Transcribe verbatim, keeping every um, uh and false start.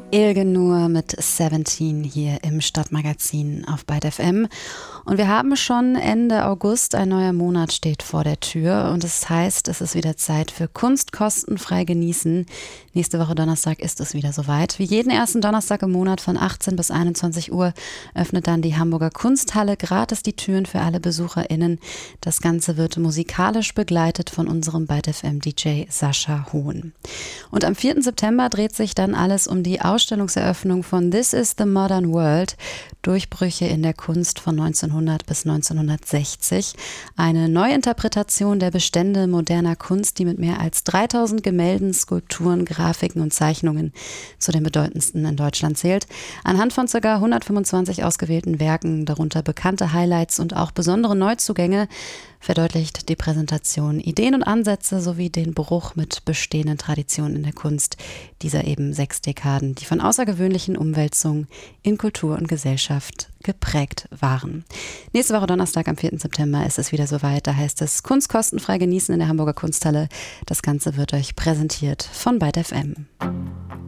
Ilge Nur mit siebzehn hier im Stadtmagazin auf Byte F M. Und wir haben schon Ende August, ein neuer Monat steht vor der Tür und das heißt, es ist wieder Zeit für Kunst kostenfrei genießen. Nächste Woche Donnerstag ist es wieder soweit. Wie jeden ersten Donnerstag im Monat von achtzehn bis einundzwanzig Uhr öffnet dann die Hamburger Kunsthalle gratis die Türen für alle BesucherInnen. Das Ganze wird musikalisch begleitet von unserem Byte F M D J Sascha Hohn. Und am vierten September dreht sich dann alles um die Ausstellungseröffnung von This is the Modern World. Durchbrüche in der Kunst von neunzehnhundert bis neunzehnhundertsechzig. Eine Neuinterpretation der Bestände moderner Kunst, die mit mehr als dreitausend Gemälden, Skulpturen, Grafiken und Zeichnungen zu den bedeutendsten in Deutschland zählt. Anhand von ca. hundertfünfundzwanzig ausgewählten Werken, darunter bekannte Highlights und auch besondere Neuzugänge, verdeutlicht die Präsentation Ideen und Ansätze sowie den Bruch mit bestehenden Traditionen in der Kunst dieser eben sechs Dekaden, die von außergewöhnlichen Umwälzungen in Kultur und Gesellschaft geprägt waren. Nächste Woche Donnerstag am vierten September ist es wieder soweit. Da heißt es Kunst kostenfrei genießen in der Hamburger Kunsthalle. Das Ganze wird euch präsentiert von Byte F M.